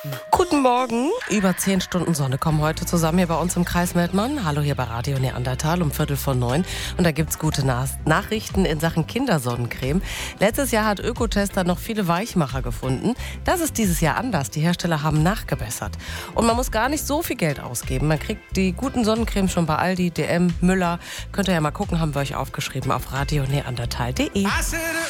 Guten Morgen. Über 10 Stunden Sonne kommen heute zusammen hier bei uns im Kreis Meldmann. Hallo hier bei Radio Neandertal um 8:45. Und da gibt's gute Nachrichten in Sachen Kindersonnencreme. Letztes Jahr hat Ökotester noch viele Weichmacher gefunden. Das ist dieses Jahr anders. Die Hersteller haben nachgebessert. Und man muss gar nicht so viel Geld ausgeben. Man kriegt die guten Sonnencreme schon bei Aldi, DM, Müller. Könnt ihr ja mal gucken, haben wir euch aufgeschrieben auf radioneandertal.de.